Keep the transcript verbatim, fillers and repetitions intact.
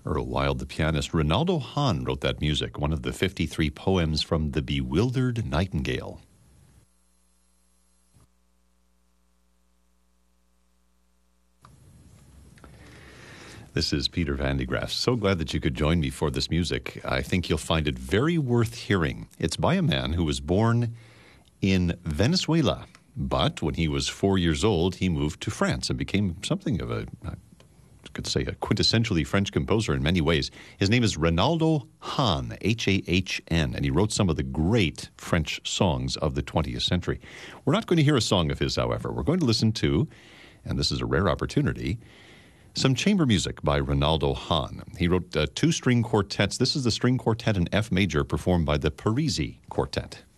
Earl Wild, the pianist. Ronaldo Hahn wrote that music, one of the fifty-three poems from The Bewildered Nightingale. This is Peter Van de Graaf. So glad that you could join me for this music. I think you'll find it very worth hearing. It's by a man who was born in Venezuela, but when he was four years old, he moved to France and became something of a, I could say, a quintessentially French composer in many ways. His name is Ronaldo Hahn, H A H N, and he wrote some of the great French songs of the twentieth century. We're not going to hear a song of his, however. We're going to listen to, and this is a rare opportunity, some chamber music by Ronaldo Hahn. He wrote uh, two string quartets. This is the string quartet in F major performed by the Parisi Quartet.